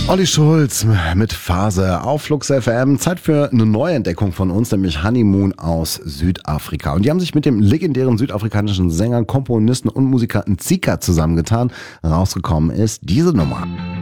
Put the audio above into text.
Olli Schulz mit Phase auf Flux FM. Zeit für eine Neuentdeckung von uns, nämlich Honeymoon aus Südafrika. Und die haben sich mit dem legendären südafrikanischen Sänger, Komponisten und Musiker Ntsika zusammengetan. Rausgekommen ist diese Nummer.